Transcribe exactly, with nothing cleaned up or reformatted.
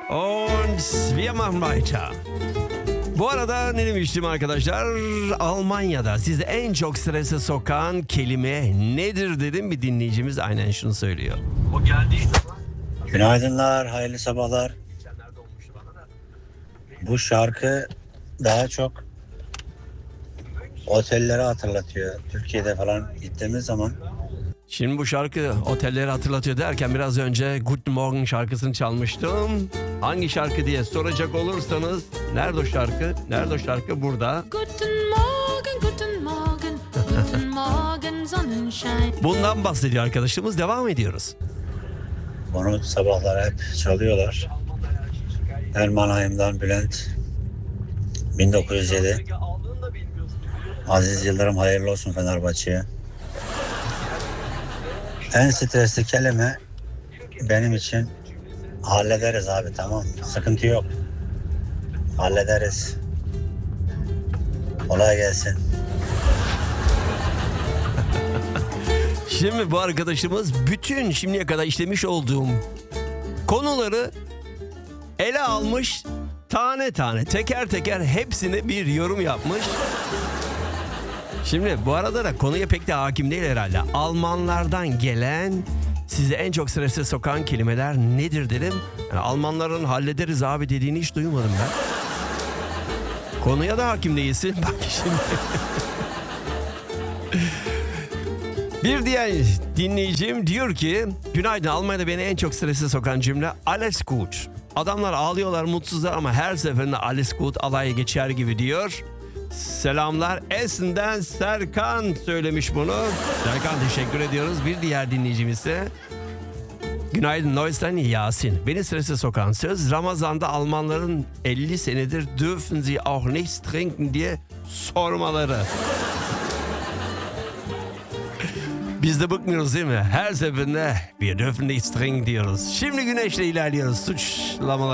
Und wir machen weiter. Bu arada ne demiştim arkadaşlar? Almanya'da sizi en çok strese sokan kelime nedir dedim. Bir dinleyicimiz aynen şunu söylüyor. O geldiği zaman Günaydınlar, hayırlı sabahlar. geçenlerde olmuştu bana da. Bu şarkı daha çok otelleri hatırlatıyor. Türkiye'de falan gittiğimiz zaman Şimdi bu şarkı otelleri hatırlatıyor derken biraz önce Guten Morgen şarkısını çalmıştım. Hangi şarkı diye soracak olursanız nerede o şarkı? Nerede o şarkı? Burada. Guten Morgen, guten Morgen, guten Morgen, Sonnenschein. Bundan bahsediyor arkadaşımız. Devam ediyoruz. onu sabahlar hep çalıyorlar. Ermanheim'dan Bülent, bin dokuz yüz yedi. Aldığını da bilmiyorsun. Aziz Yıldırım hayırlı olsun Fenerbahçe'ye. En stresli kelime benim için hallederiz abi, tamam mı? Sıkıntı yok. Hallederiz. Kolay gelsin. Şimdi bu arkadaşımız bütün şimdiye kadar işlemiş olduğum konuları ele almış, tane tane, teker teker hepsine bir yorum yapmış. Şimdi bu arada da konuya pek de hakim değil herhalde. Almanlardan gelen sizi en çok strese sokan kelimeler nedir dedim. Yani Almanların hallederiz abi dediğini hiç duymadım ben. Konuya da hakim değilsin. Bak şimdi. Bir diğer dinleyicim diyor ki günaydın, Almanya'da beni en çok strese sokan cümle alles gut. Adamlar ağlıyorlar, mutsuzlar ama her seferinde alles gut alaya geçer gibi diyor. Selamlar Esen'den Serkan söylemiş bunu. Serkan teşekkür ediyoruz. Bir diğer dinleyicimiz ise günaydın Neusten Yasin. Beni strese sokan söz Ramazan'da Almanların elli senedir dürfen sie auch nichts trinken diye sormaları. Biz de bıkmıyoruz değil mi? Her seferinde wir dürfen nichts trinken diyoruz. Şimdi güneşle ilerliyoruz. Suçlamalar.